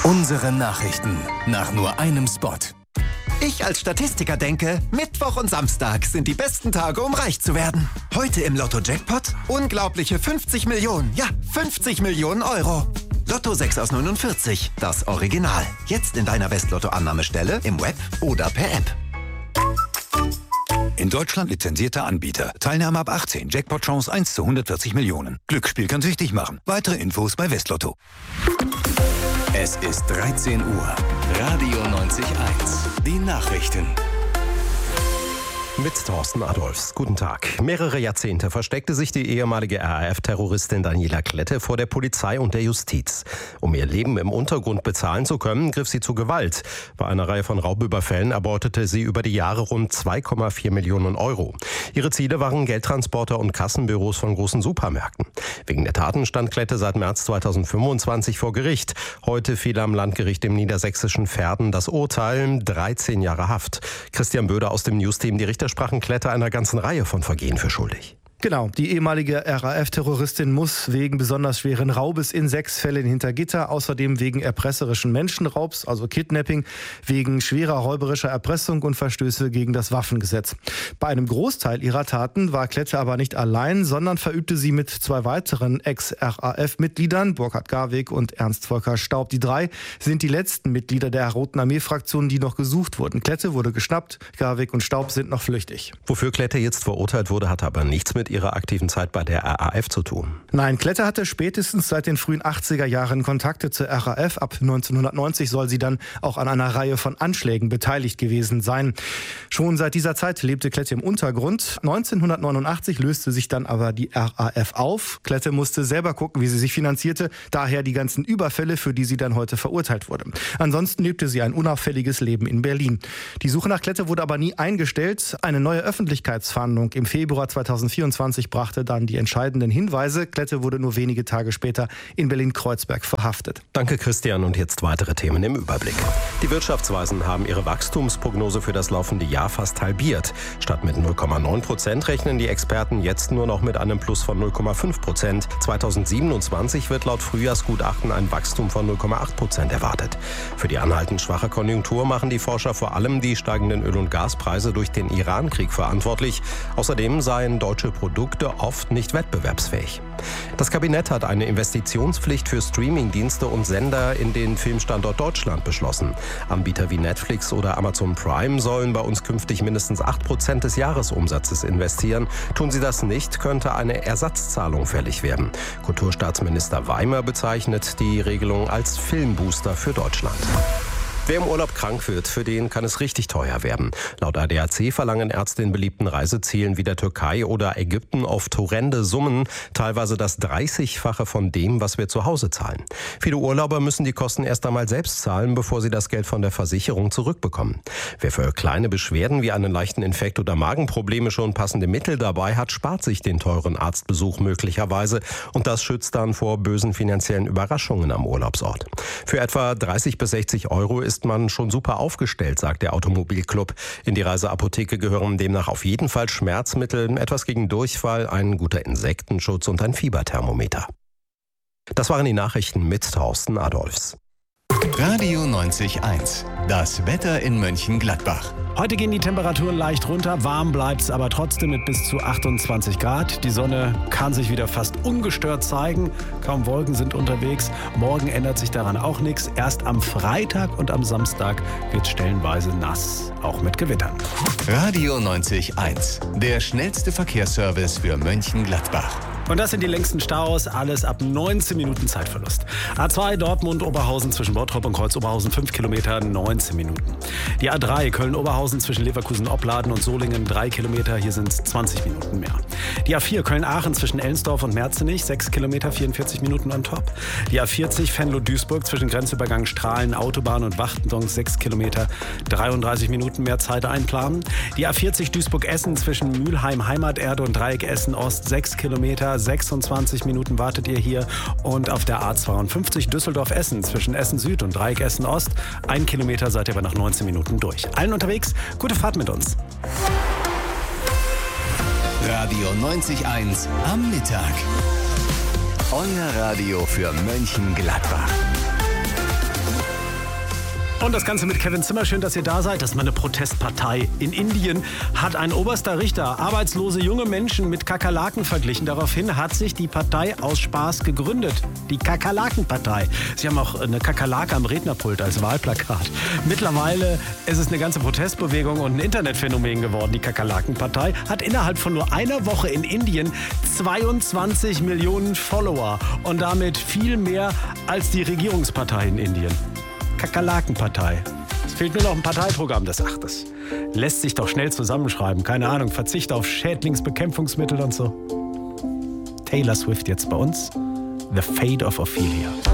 Unsere Nachrichten nach nur einem Spot. Ich als Statistiker denke, Mittwoch und Samstag sind die besten Tage, um reich zu werden. Heute im Lotto-Jackpot unglaubliche 50 Millionen, ja 50 Millionen Euro. Lotto 6 aus 49, das Original. Jetzt in deiner Westlotto-Annahmestelle, im Web oder per App. In Deutschland lizenzierter Anbieter. Teilnahme ab 18. Jackpot-Chance 1 zu 140 Millionen. Glücksspiel kann süchtig machen. Weitere Infos bei Westlotto. Es ist 13 Uhr. Radio 90.1. Die Nachrichten. Mit Thorsten Adolfs. Guten Tag. Mehrere Jahrzehnte versteckte sich die ehemalige RAF-Terroristin Daniela Klette vor der Polizei und der Justiz. Um ihr Leben im Untergrund bezahlen zu können, griff sie zu Gewalt. Bei einer Reihe von Raubüberfällen erbeutete sie über die Jahre rund 2,4 Millionen Euro. Ihre Ziele waren Geldtransporter und Kassenbüros von großen Supermärkten. Wegen der Taten stand Klette seit März 2025 vor Gericht. Heute fiel am Landgericht im niedersächsischen Verden das Urteil, 13 Jahre Haft. Christian Böder aus dem Newsteam, die Richter sprachen Klette einer ganzen Reihe von Vergehen für schuldig. Genau, die ehemalige RAF-Terroristin muss wegen besonders schweren Raubes in 6 Fällen hinter Gitter, außerdem wegen erpresserischen Menschenraubs, also Kidnapping, wegen schwerer räuberischer Erpressung und Verstöße gegen das Waffengesetz. Bei einem Großteil ihrer Taten war Klette aber nicht allein, sondern verübte sie mit 2 weiteren Ex-RAF-Mitgliedern, Burkhard Garwig und Ernst Volker Staub. Die 3 sind die letzten Mitglieder der Roten Armee-Fraktion, die noch gesucht wurden. Klette wurde geschnappt, Garwig und Staub sind noch flüchtig. Wofür Klette jetzt verurteilt wurde, hat aber nichts mit ihrer aktiven Zeit bei der RAF zu tun. Nein, Klette hatte spätestens seit den frühen 80er Jahren Kontakte zur RAF. Ab 1990 soll sie dann auch an einer Reihe von Anschlägen beteiligt gewesen sein. Schon seit dieser Zeit lebte Klette im Untergrund. 1989 löste sich dann aber die RAF auf. Klette musste selber gucken, wie sie sich finanzierte. Daher die ganzen Überfälle, für die sie dann heute verurteilt wurde. Ansonsten lebte sie ein unauffälliges Leben in Berlin. Die Suche nach Klette wurde aber nie eingestellt. Eine neue Öffentlichkeitsfahndung im Februar 2024 brachte dann die entscheidenden Hinweise. Klette wurde nur wenige Tage später in Berlin-Kreuzberg verhaftet. Danke, Christian. Und jetzt weitere Themen im Überblick. Die Wirtschaftsweisen haben ihre Wachstumsprognose für das laufende Jahr fast halbiert. Statt mit 0,9% rechnen die Experten jetzt nur noch mit einem Plus von 0,5%. 2027 wird laut Frühjahrsgutachten ein Wachstum von 0,8% erwartet. Für die anhaltend schwache Konjunktur machen die Forscher vor allem die steigenden Öl- und Gaspreise durch den Iran-Krieg verantwortlich. Außerdem seien deutsche Produkte oft nicht wettbewerbsfähig. Das Kabinett hat eine Investitionspflicht für Streamingdienste und Sender in den Filmstandort Deutschland beschlossen. Anbieter wie Netflix oder Amazon Prime sollen bei uns künftig mindestens 8% des Jahresumsatzes investieren. Tun sie das nicht, könnte eine Ersatzzahlung fällig werden. Kulturstaatsminister Weimer bezeichnet die Regelung als Filmbooster für Deutschland. Wer im Urlaub krank wird, für den kann es richtig teuer werden. Laut ADAC verlangen Ärzte in beliebten Reisezielen wie der Türkei oder Ägypten oft horrende Summen, teilweise das 30-fache von dem, was wir zu Hause zahlen. Viele Urlauber müssen die Kosten erst einmal selbst zahlen, bevor sie das Geld von der Versicherung zurückbekommen. Wer für kleine Beschwerden wie einen leichten Infekt oder Magenprobleme schon passende Mittel dabei hat, spart sich den teuren Arztbesuch möglicherweise und das schützt dann vor bösen finanziellen Überraschungen am Urlaubsort. Für etwa 30 bis 60 Euro ist man schon super aufgestellt, sagt der Automobilclub. In die Reiseapotheke gehören demnach auf jeden Fall Schmerzmittel, etwas gegen Durchfall, ein guter Insektenschutz und ein Fieberthermometer. Das waren die Nachrichten mit Thorsten Adolfs. Radio 90.1. Das Wetter in Mönchengladbach. Heute gehen die Temperaturen leicht runter, warm bleibt es aber trotzdem mit bis zu 28 Grad. Die Sonne kann sich wieder fast ungestört zeigen, kaum Wolken sind unterwegs. Morgen ändert sich daran auch nichts. Erst am Freitag und am Samstag wird stellenweise nass, auch mit Gewittern. Radio 90.1. Der schnellste Verkehrsservice für Mönchengladbach. Und das sind die längsten Staus, alles ab 19 Minuten Zeitverlust. A2 Dortmund-Oberhausen zwischen Bottrop und Kreuz-Oberhausen 5 Kilometer, 19 Minuten. Die A3 Köln-Oberhausen zwischen Leverkusen-Opladen und Solingen 3 Kilometer, hier sind es 20 Minuten mehr. Die A4 Köln-Aachen zwischen Ellensdorf und Merzenich 6 Kilometer, 44 Minuten on top. Die A40 Venlo-Duisburg zwischen Grenzübergang Strahlen, Autobahn und Wachtendonk 6 Kilometer, 33 Minuten mehr Zeit einplanen. Die A40 Duisburg-Essen zwischen Mülheim Heimaterde und Dreieck Essen-Ost 6 Kilometer, 26 Minuten wartet ihr hier. Und auf der A52 Düsseldorf-Essen zwischen Essen-Süd und Dreieck Essen-Ost 1 Kilometer seid ihr aber nach 19 Minuten durch. Allen unterwegs, gute Fahrt mit uns. Radio 90.1 am Mittag. Euer Radio für Mönchengladbach. Und das Ganze mit Kevin Zimmer. Schön, dass ihr da seid. Das ist mal eine Protestpartei. In Indien hat ein oberster Richter arbeitslose junge Menschen mit Kakerlaken verglichen. Daraufhin hat sich die Partei aus Spaß gegründet. Die Kakerlakenpartei. Sie haben auch eine Kakerlake am Rednerpult als Wahlplakat. Mittlerweile ist es eine ganze Protestbewegung und ein Internetphänomen geworden. Die Kakerlakenpartei hat innerhalb von nur einer Woche in Indien 22 Millionen Follower. Und damit viel mehr als die Regierungspartei in Indien. Kakerlakenpartei. Es fehlt nur noch ein Parteiprogramm. Das lässt sich doch schnell zusammenschreiben. Keine Ahnung, Verzicht auf Schädlingsbekämpfungsmittel und so. Taylor Swift jetzt bei uns. The Fate of Ophelia.